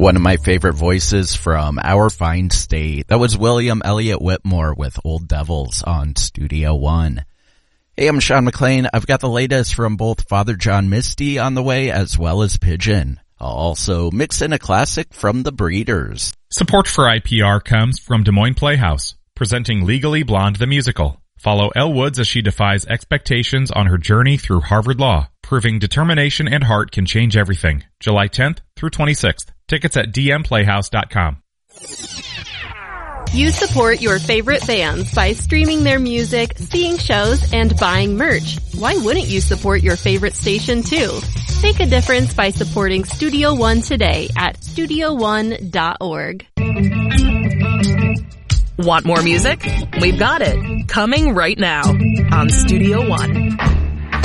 One of my favorite voices from our fine state. That was William Elliott Whitmore with Old Devils on Studio One. Hey, I'm Sean McLean. I've got the latest from both Father John Misty on the way as well as Pigeon. I'll also mix in a classic from the Breeders. Support for IPR comes from Des Moines Playhouse, presenting Legally Blonde the Musical. Follow Elle Woods as she defies expectations on her journey through Harvard Law, proving determination and heart can change everything. July 10th through 26th. Tickets at dmplayhouse.com. You support your favorite bands by streaming their music, seeing shows, and buying merch. Why wouldn't you support your favorite station too? Make a difference by supporting Studio One today at studioone.org. Want more music? We've got it. Coming right now on Studio One.